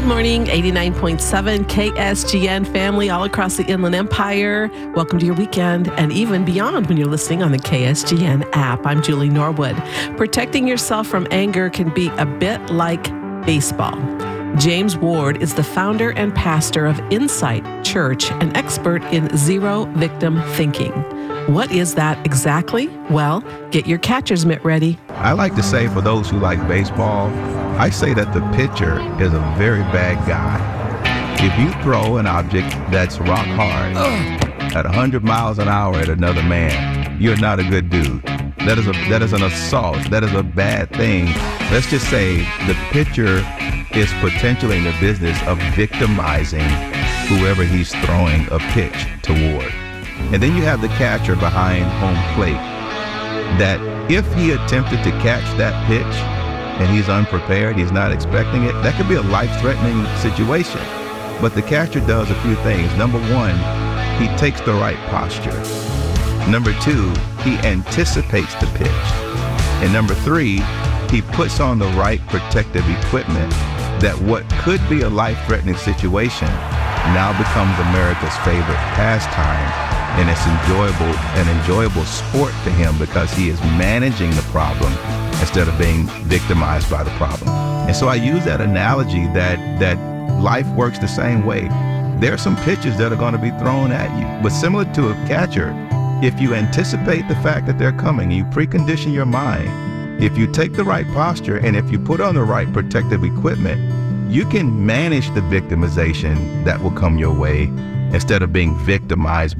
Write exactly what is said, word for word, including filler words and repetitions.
Good morning, eighty-nine point seven K S G N family all across the Inland Empire. Welcome to your weekend and even beyond when you're listening on the K S G N app. I'm Julie Norwood. Protecting yourself from anger can be a bit like baseball. James Ward is the founder and pastor of Insight Church, an expert in zero victim thinking. What is that exactly? Well, get your catcher's mitt ready. I like to say, for those who like baseball, I say that the pitcher is a very bad guy. If you throw an object that's rock hard Ugh. at one hundred miles an hour at another man, you're not a good dude. That is a that is an assault. That is a bad thing. Let's just say the pitcher is potentially in the business of victimizing whoever he's throwing a pitch toward. And then you have the catcher behind home plate that if he attempted to catch that pitch and he's unprepared, he's not expecting it, that could be a life-threatening situation. But the catcher does a few things. Number one, he takes the right posture. Number two, he anticipates the pitch. And number three, he puts on the right protective equipment that what could be a life-threatening situation now becomes America's favorite pastime. And it's enjoyable, an enjoyable sport to him because he is managing the problem instead of being victimized by the problem. And so I use that analogy that that life works the same way. There are some pitches that are going to be thrown at you, but similar to a catcher, if you anticipate the fact that they're coming, you precondition your mind, if you take the right posture and if you put on the right protective equipment, you can manage the victimization that will come your way instead of being victimized